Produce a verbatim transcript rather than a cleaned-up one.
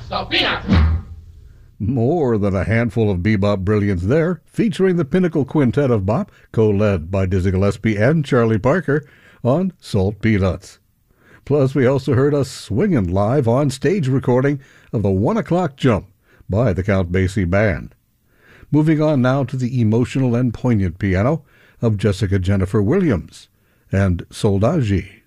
the Peanuts! More than a handful of bebop brilliance there, featuring the pinnacle quintet of bop, co-led by Dizzy Gillespie and Charlie Parker on Salt Peanuts. Plus, we also heard a swinging live on-stage recording of the One O'Clock Jump by the Count Basie Band. Moving on now to the emotional and poignant piano of Jessica Jennifer Williams and Soldagi.